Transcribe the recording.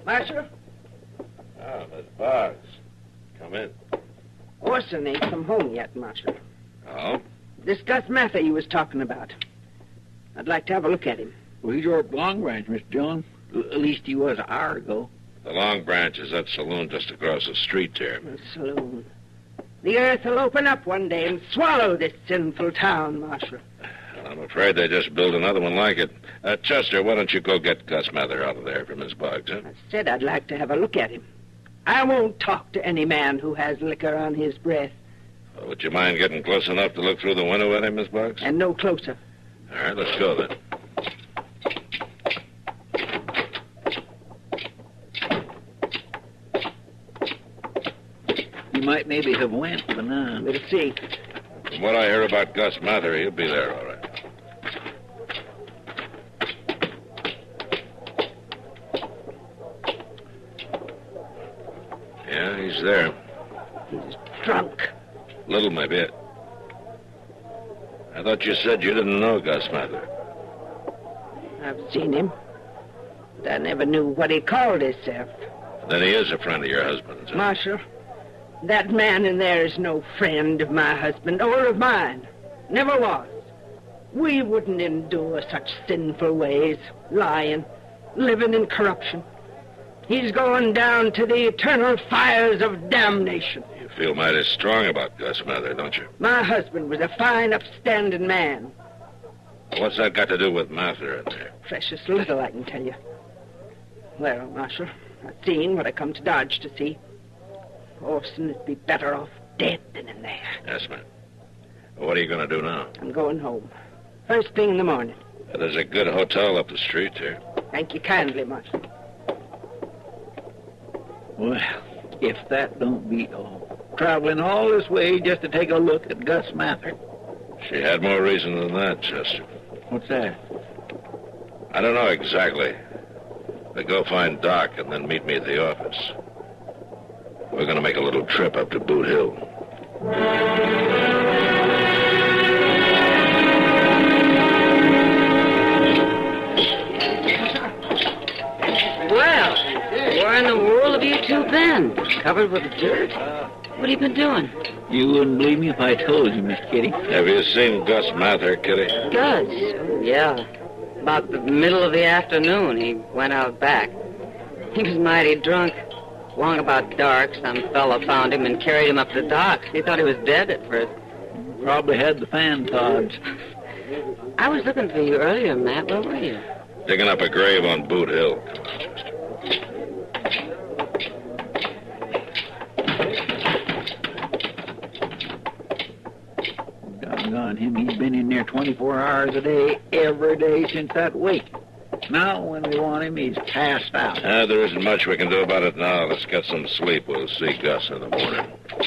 Marshal? Ah, Miss Boggs. Come in. Orson ain't come home yet, Marshal. Oh? This Gus Mather you was talking about. I'd like to have a look at him. Well, he's over at Long Branch, Mr. Jones. At least he was an hour ago. The Long Branch is that saloon just across the street there. The saloon. The earth will open up one day and swallow this sinful town, Marshal. I'm afraid they just built another one like it. Chester, why don't you go get Gus Mather out of there for Miss Boggs, huh? I said I'd like to have a look at him. I won't talk to any man who has liquor on his breath. Well, would you mind getting close enough to look through the window at him, Miss Boggs? And no closer. All right, let's go then. He might maybe have went, but now. We'll see. From what I hear about Gus Mather, he'll be there, all right. Yeah, he's there. He's drunk. Little, maybe. I thought you said you didn't know Gus Mather. I've seen him, but I never knew what he called himself. Then he is a friend of your husband's. Huh? Marshal, that man in there is no friend of my husband or of mine. Never was. We wouldn't endure such sinful ways, lying, living in corruption. He's going down to the eternal fires of damnation. You feel mighty strong about Gus Mather, don't you? My husband was a fine, upstanding man. What's that got to do with Mather in there? Precious little, I can tell you. Well, Marshal, I've seen what I come to Dodge to see. Orson would be better off dead than in there. Yes, ma'am. Well, what are you going to do now? I'm going home. First thing in the morning. There's a good hotel up the street here. Thank you kindly, Marshal. Well, if that don't beat all. Traveling all this way just to take a look at Gus Mather. She had more reason than that, Chester. What's that? I don't know exactly. But go find Doc and then meet me at the office. We're going to make a little trip up to Boot Hill. Well, where in the world have you two been? Covered with dirt? What have you been doing? You wouldn't believe me if I told you, Miss Kitty. Have you seen Gus Mather, Kitty? Gus? Oh, yeah. About the middle of the afternoon, he went out back. He was mighty drunk. Long about dark, some fella found him and carried him up to the docks. He thought he was dead at first. Probably had the fan tods. I was looking for you earlier, Matt. Where were you? Digging up a grave on Boot Hill. Come on, Chester. Doggone him, he's been in there 24 hours a day, every day since that wake. Now, when we want him, he's passed out. There isn't much we can do about it now. Let's get some sleep. We'll see Gus in the morning.